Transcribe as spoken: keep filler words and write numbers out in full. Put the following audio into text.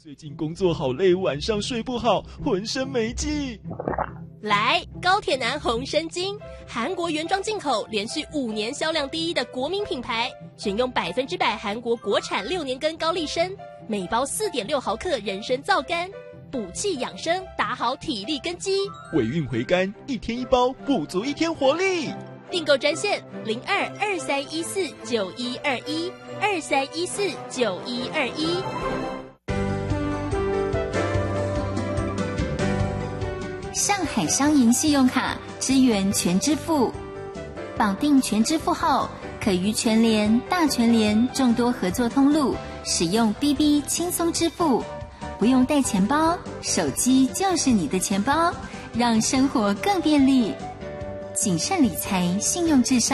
最近工作好累，晚上睡不好，浑身没劲。 来，高铁男红参精，韩国原装进口，连续五年销量第一的国民品牌，选用百分之百韩国国产六年根高丽参，每包四点六毫克人参皂苷，补气养生，打好体力根基。 尾韵回甘，一天一包，补足一天活力。 订购专线零二二三一四九一二一二三一四九一二一。 上海商银信用卡支援全支付，绑定全支付后，可于全联、大全联众多合作通路使用 B B 轻松支付，不用带钱包，手机就是你的钱包，让生活更便利。谨慎理财，信用至上。